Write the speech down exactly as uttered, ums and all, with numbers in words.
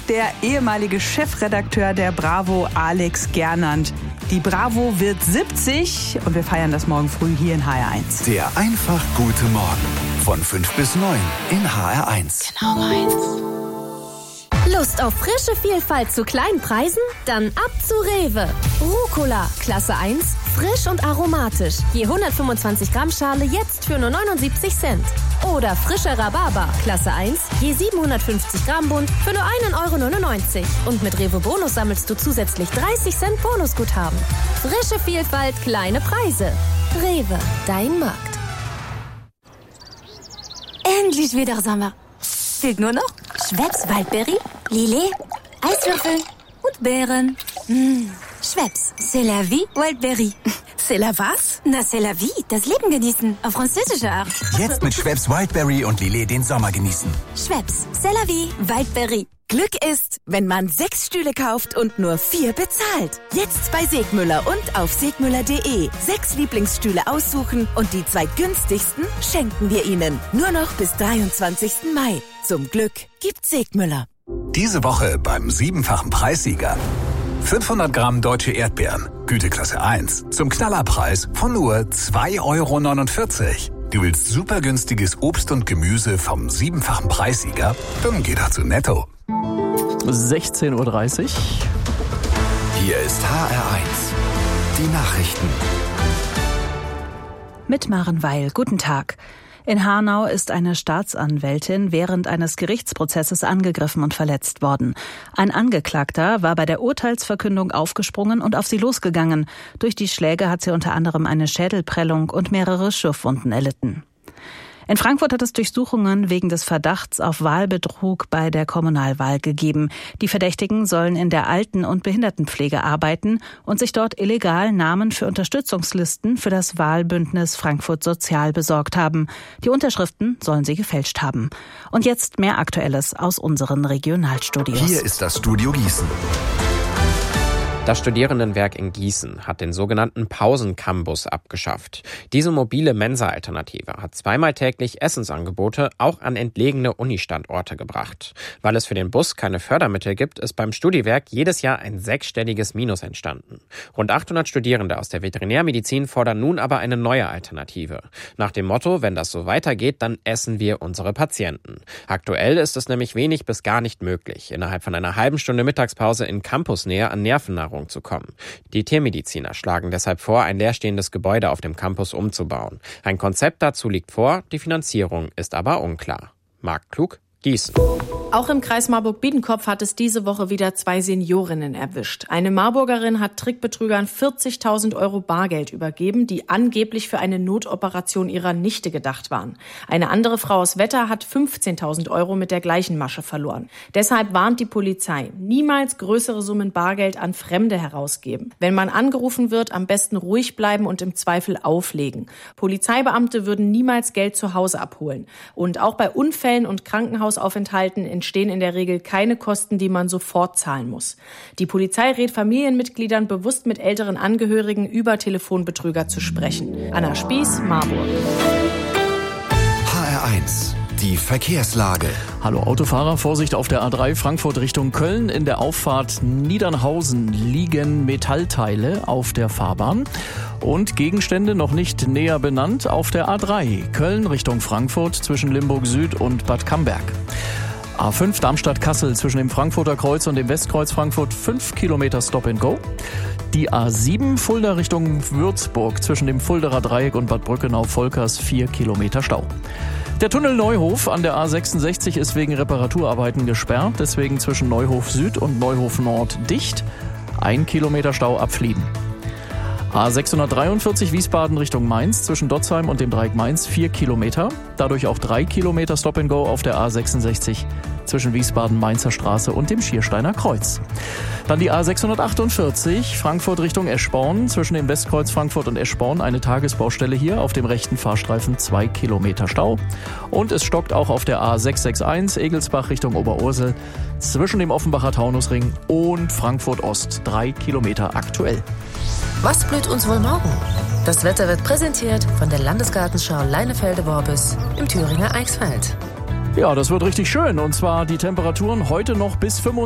der ehemalige Chefredakteur der Bravo, Alex Gernand. Die Bravo wird siebzig und wir feiern das morgen früh hier in H R eins. Der einfach gute Morgen von fünf bis neun in H R eins. Genau meins. Lust auf frische Vielfalt zu kleinen Preisen? Dann ab zu Rewe. Rucola, Klasse eins, frisch und aromatisch. Je hundertfünfundzwanzig Gramm Schale jetzt für nur neunundsiebzig Cent. Oder frischer Rhabarber, Klasse eins, je siebenhundertfünfzig Gramm Bund für nur ein Euro neunundneunzig. Und mit Rewe Bonus sammelst du zusätzlich dreißig Cent Bonusguthaben. Frische Vielfalt, kleine Preise. Rewe, dein Markt. Endlich wieder Sommer. Fehlt nur noch Schweppes Waldberry, Lillet, Eiswürfel und Beeren. Mmh. Schweppes, c'est la vie, Waldberry. C'est la was? Na, c'est la vie, das Leben genießen, auf französische Art. Jetzt mit Schweppes Wildberry und Lillet den Sommer genießen. Schweppes, c'est la vie, Waldberry. Glück ist, wenn man sechs Stühle kauft und nur vier bezahlt. Jetzt bei Segmüller und auf segmüller punkt de. Sechs Lieblingsstühle aussuchen und die zwei günstigsten schenken wir Ihnen. Nur noch bis dreiundzwanzigsten Mai. Zum Glück gibt's Segmüller. Diese Woche beim siebenfachen Preissieger. fünfhundert Gramm deutsche Erdbeeren, Güteklasse eins, zum Knallerpreis von nur zwei Euro neunundvierzig. Du willst super günstiges Obst und Gemüse vom siebenfachen Preissieger? Dann geh doch zu Netto. sechzehn Uhr dreißig. Hier ist H R eins. Die Nachrichten. Mit Maren Weil. Guten Tag. In Hanau ist eine Staatsanwältin während eines Gerichtsprozesses angegriffen und verletzt worden. Ein Angeklagter war bei der Urteilsverkündung aufgesprungen und auf sie losgegangen. Durch die Schläge hat sie unter anderem eine Schädelprellung und mehrere Schürfwunden erlitten. In Frankfurt hat es Durchsuchungen wegen des Verdachts auf Wahlbetrug bei der Kommunalwahl gegeben. Die Verdächtigen sollen in der Alten- und Behindertenpflege arbeiten und sich dort illegal Namen für Unterstützungslisten für das Wahlbündnis Frankfurt Sozial besorgt haben. Die Unterschriften sollen sie gefälscht haben. Und jetzt mehr Aktuelles aus unseren Regionalstudios. Hier ist das Studio Gießen. Das Studierendenwerk in Gießen hat den sogenannten Pausencampus abgeschafft. Diese mobile Mensa-Alternative hat zweimal täglich Essensangebote auch an entlegene Uni-Standorte gebracht. Weil es für den Bus keine Fördermittel gibt, ist beim Studiwerk jedes Jahr ein sechsstelliges Minus entstanden. Rund achthundert Studierende aus der Veterinärmedizin fordern nun aber eine neue Alternative. Nach dem Motto, wenn das so weitergeht, dann essen wir unsere Patienten. Aktuell ist es nämlich wenig bis gar nicht möglich, innerhalb von einer halben Stunde Mittagspause in Campusnähe an Nervennahrung zu kommen. Die Tiermediziner schlagen deshalb vor, ein leerstehendes Gebäude auf dem Campus umzubauen. Ein Konzept dazu liegt vor, die Finanzierung ist aber unklar. Marc Klug, Gießen. Auch im Kreis Marburg-Biedenkopf hat es diese Woche wieder zwei Seniorinnen erwischt. Eine Marburgerin hat Trickbetrügern vierzigtausend Euro Bargeld übergeben, die angeblich für eine Notoperation ihrer Nichte gedacht waren. Eine andere Frau aus Wetter hat fünfzehntausend Euro mit der gleichen Masche verloren. Deshalb warnt die Polizei, niemals größere Summen Bargeld an Fremde herausgeben. Wenn man angerufen wird, am besten ruhig bleiben und im Zweifel auflegen. Polizeibeamte würden niemals Geld zu Hause abholen. Und auch bei Unfällen und Krankenhausaufenthalten entstehen in der Regel keine Kosten, die man sofort zahlen muss. Die Polizei rät Familienmitgliedern, bewusst mit älteren Angehörigen über Telefonbetrüger zu sprechen. Anna Spieß, Marburg. H R eins. Die Verkehrslage. Hallo Autofahrer, Vorsicht auf der A drei Frankfurt Richtung Köln. In der Auffahrt Niedernhausen liegen Metallteile auf der Fahrbahn und Gegenstände noch nicht näher benannt auf der A drei Köln Richtung Frankfurt zwischen Limburg Süd und Bad Camberg. A fünf Darmstadt-Kassel zwischen dem Frankfurter Kreuz und dem Westkreuz Frankfurt fünf Kilometer Stop and Go. Die A sieben Fulda Richtung Würzburg zwischen dem Fulderer Dreieck und Bad Brückenau-Volkers vier Kilometer Stau. Der Tunnel Neuhof an der A sechsundsechzig ist wegen Reparaturarbeiten gesperrt, deswegen zwischen Neuhof Süd und Neuhof Nord dicht. Ein Kilometer Stau ab Flieden. A sechshundertdreiundvierzig Wiesbaden Richtung Mainz zwischen Dotzheim und dem Dreieck Mainz vier Kilometer. Dadurch auch drei Kilometer Stop and Go auf der A sechsundsechzig zwischen Wiesbaden-Mainzer Straße und dem Schiersteiner Kreuz. Dann die A sechshundertachtundvierzig Frankfurt Richtung Eschborn zwischen dem Westkreuz Frankfurt und Eschborn. Eine Tagesbaustelle hier auf dem rechten Fahrstreifen zwei Kilometer Stau. Und es stockt auch auf der A sechshundereinundsechzig Egelsbach Richtung Oberursel zwischen dem Offenbacher Taunusring und Frankfurt Ost drei Kilometer aktuell. Was blüht uns wohl morgen? Das Wetter wird präsentiert von der Landesgartenschau Leinefelde-Worbis im Thüringer Eichsfeld. Ja, das wird richtig schön. Und zwar die Temperaturen heute noch bis fünfundzwanzig.